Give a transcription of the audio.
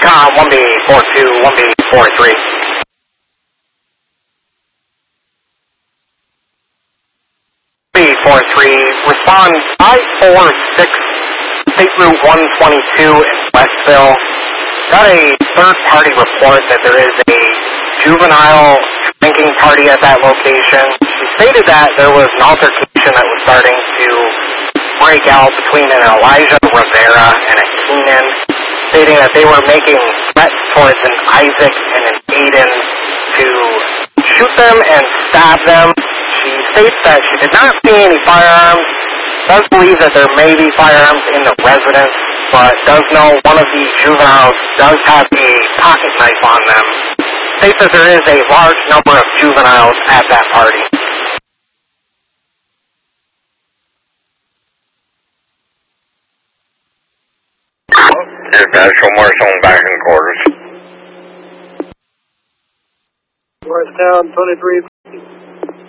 Recon 1B42, 1B43. B43, respond 546, State Route 122 in Westville. Got a third-party report that there is a juvenile drinking party at that location. She stated that there was an altercation that was starting to break out between an Elijah Rivera and a Keenan, stating that they were making threats towards an Isaac and an Aiden to shoot them and stab them. She states that she did not see any firearms, does believe that there may be firearms in the residence, but does know one of the juveniles does have a pocket knife on them. States that there is a large number of juveniles at that party. Dispatch, one more zone back in quarters. Morristown 23.